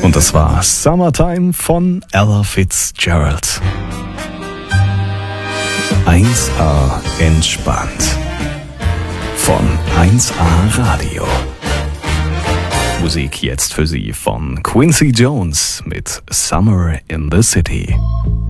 Und das war Summertime von Ella Fitzgerald. 1A entspannt. Von 1A Radio. Musik jetzt für Sie von Quincy Jones mit Summer in the City.